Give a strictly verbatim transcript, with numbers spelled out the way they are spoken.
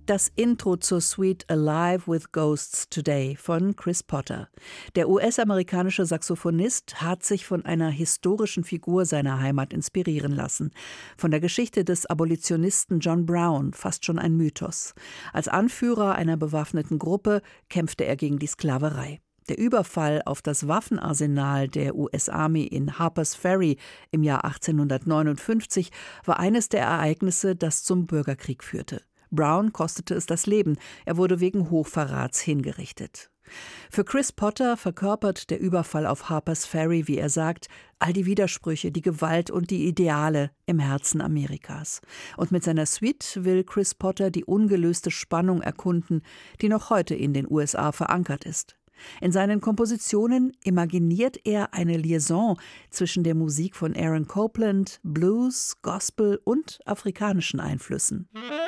Das Intro zur Suite Alive with Ghosts Today von Chris Potter. Der U S-amerikanische Saxophonist hat sich von einer historischen Figur seiner Heimat inspirieren lassen. Von der Geschichte des Abolitionisten John Brown, fast schon ein Mythos. Als Anführer einer bewaffneten Gruppe kämpfte er gegen die Sklaverei. Der Überfall auf das Waffenarsenal der U S Army in Harpers Ferry im Jahr achtzehnhundertneunundfünfzig war eines der Ereignisse, das zum Bürgerkrieg führte. Brown kostete es das Leben. Er wurde wegen Hochverrats hingerichtet. Für Chris Potter verkörpert der Überfall auf Harpers Ferry, wie er sagt, all die Widersprüche, die Gewalt und die Ideale im Herzen Amerikas. Und mit seiner Suite will Chris Potter die ungelöste Spannung erkunden, die noch heute in den U S A verankert ist. In seinen Kompositionen imaginiert er eine Liaison zwischen der Musik von Aaron Copland, Blues, Gospel und afrikanischen Einflüssen.